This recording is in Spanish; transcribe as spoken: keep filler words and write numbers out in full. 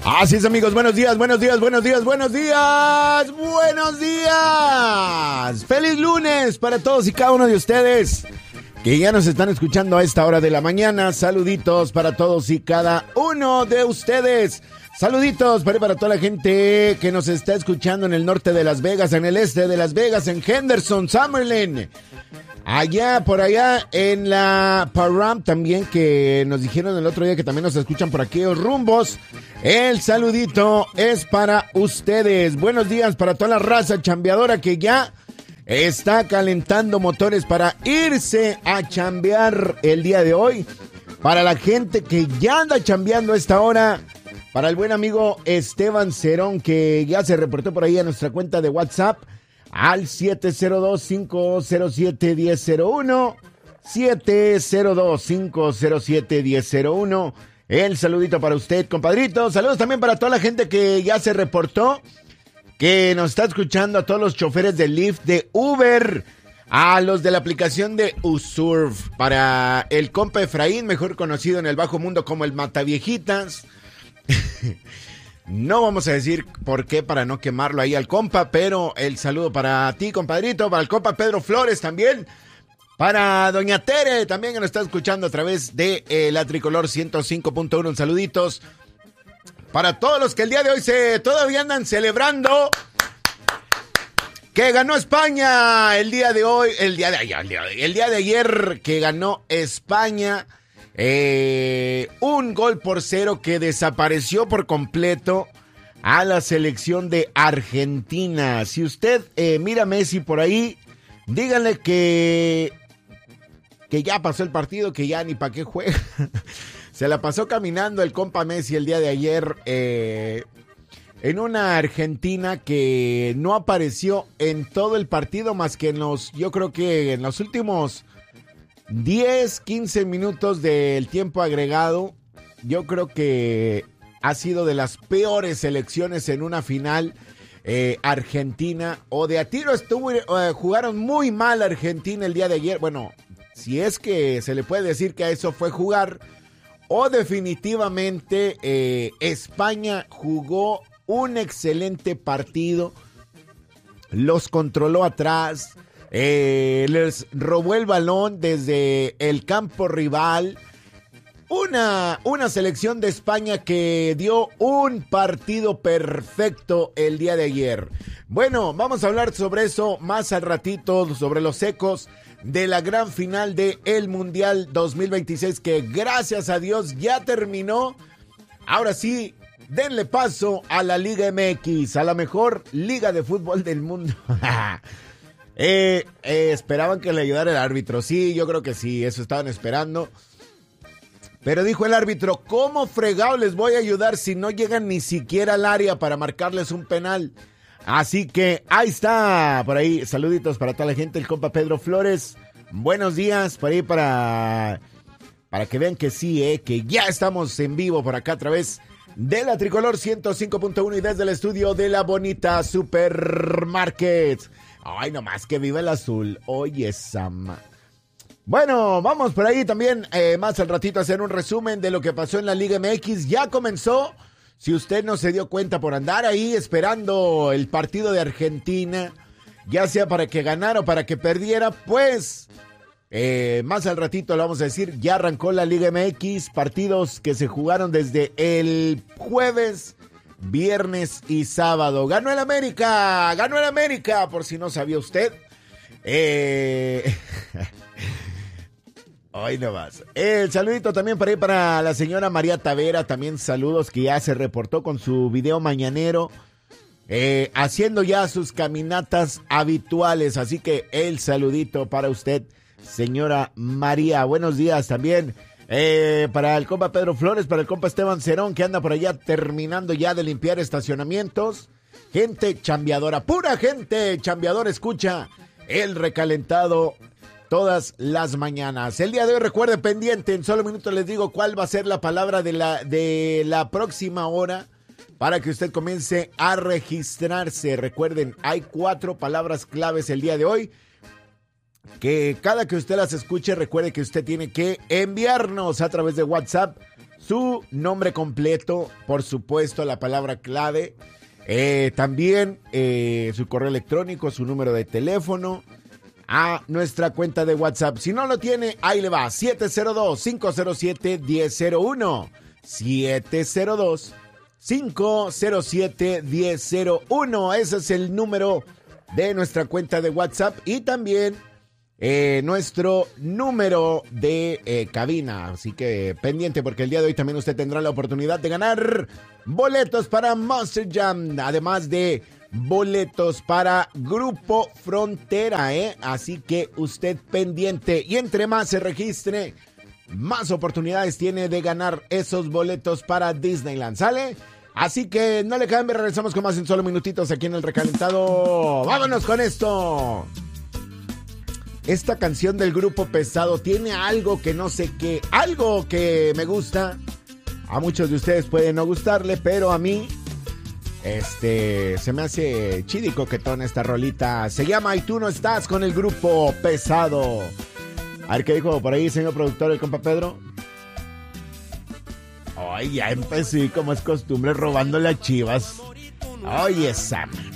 Así es, amigos, buenos días, buenos días, buenos días, buenos días, buenos días. Feliz lunes para todos y cada uno de ustedes que ya nos están escuchando a esta hora de la mañana. Saluditos para todos y cada uno de ustedes. Saluditos para, para toda la gente que nos está escuchando en el norte de Las Vegas, en el este de Las Vegas, en Henderson, Summerlin. Allá, por allá, en la Parham también, que nos dijeron el otro día que también nos escuchan por aquellos rumbos. El saludito es para ustedes. Buenos días para toda la raza chambeadora que ya está calentando motores para irse a chambear el día de hoy. Para la gente que ya anda chambeando a esta hora. Para el buen amigo Esteban Cerón, que ya se reportó por ahí a nuestra cuenta de WhatsApp. Al siete cero dos, cinco cero siete, uno cero cero uno, siete cero dos, cinco cero siete, uno cero cero uno. El saludito para usted, compadrito. Saludos también para toda la gente que ya se reportó, que nos está escuchando, a todos los choferes de Lyft, de Uber, a los de la aplicación de Usurf, para el compa Efraín, mejor conocido en el bajo mundo como el Mataviejitas. No vamos a decir por qué para no quemarlo ahí al compa, pero el saludo para ti, compadrito, para el compa Pedro Flores también, para doña Tere también que nos está escuchando a través de eh, la Tricolor ciento cinco punto uno. Saluditos para todos los que el día de hoy se todavía andan celebrando que ganó España el día de hoy, el día de ayer, el día de, el día de ayer que ganó España. Eh, un gol por cero que desapareció por completo a la selección de Argentina. Si usted eh, mira a Messi por ahí, díganle que que ya pasó el partido, que ya ni para qué juega. Se la pasó caminando el compa Messi el día de ayer eh, en una Argentina que no apareció en todo el partido, más que en los, yo creo que en los últimos diez, quince minutos del tiempo agregado. Yo creo que ha sido de las peores selecciones en una final eh, Argentina, o de a tiro estuvo, eh, jugaron muy mal Argentina el día de ayer. Bueno, si es que se le puede decir que a eso fue jugar, o definitivamente eh, España jugó un excelente partido, los controló atrás. Eh, les robó el balón desde el campo rival. Una, una selección de España que dio un partido perfecto el día de ayer. Bueno, vamos a hablar sobre eso más al ratito, sobre los ecos de la gran final del Mundial dos mil veintiséis, que gracias a Dios ya terminó. Ahora sí, denle paso a la Liga M X, a la mejor liga de fútbol del mundo. Eh, eh, esperaban que le ayudara el árbitro. Sí, yo creo que sí, eso estaban esperando. Pero dijo el árbitro, ¿cómo fregado les voy a ayudar si no llegan ni siquiera al área para marcarles un penal? Así que ahí está, por ahí, saluditos para toda la gente, el compa Pedro Flores. Buenos días, por ahí para, para que vean que sí, eh, que ya estamos en vivo por acá a través de la Tricolor ciento cinco punto uno y desde el estudio de la bonita Supermarket. Ay, nomás que viva el azul. Oye, Sama. Bueno, vamos por ahí también eh, más al ratito a hacer un resumen de lo que pasó en la Liga M X. Ya comenzó. Si usted no se dio cuenta por andar ahí esperando el partido de Argentina, ya sea para que ganara o para que perdiera, pues eh, más al ratito le vamos a decir, ya arrancó la Liga M X. Partidos que se jugaron desde el jueves, viernes y sábado. Ganó el América, ganó el América, por si no sabía usted. Eh... Hoy no más. El saludito también para ir para la señora María Tavera, también saludos, que ya se reportó con su video mañanero, eh, haciendo ya sus caminatas habituales. Así que el saludito para usted, señora María. Buenos días también. Eh, para el compa Pedro Flores, para el compa Esteban Cerón, que anda por allá terminando ya de limpiar estacionamientos. Gente chambeadora, pura gente chambeadora, escucha el recalentado todas las mañanas. El día de hoy, recuerde, pendiente, en solo minutos les digo cuál va a ser la palabra de la, de la próxima hora para que usted comience a registrarse. Recuerden, hay cuatro palabras claves el día de hoy, que cada que usted las escuche, recuerde que usted tiene que enviarnos a través de WhatsApp su nombre completo, por supuesto, la palabra clave, eh, también eh, su correo electrónico, su número de teléfono, a nuestra cuenta de WhatsApp. Si no lo tiene, ahí le va, siete cero dos, cinco cero siete, uno cero cero uno, siete cero dos, cinco cero siete, uno cero cero uno. Ese es el número de nuestra cuenta de WhatsApp y también eh, nuestro número de eh, cabina. Así que pendiente, porque el día de hoy también usted tendrá la oportunidad de ganar boletos para Monster Jam, además de boletos para Grupo Frontera, ¿eh? Así que usted pendiente, y entre más se registre, más oportunidades tiene de ganar esos boletos para Disneyland, ¿sale? Así que no le cambie, regresamos con más en solo minutitos aquí en El Recalentado. ¡Vámonos con esto! Esta canción del Grupo Pesado tiene algo que no sé qué, algo que me gusta. A muchos de ustedes puede no gustarle, pero a mí Este, se me hace chido y coquetón esta rolita. Se llama Y tú no estás, con el Grupo Pesado. A ver qué dijo por ahí, señor productor, el compa Pedro. Ay, ya empecé, como es costumbre, robándole a Chivas. Oye, Sam.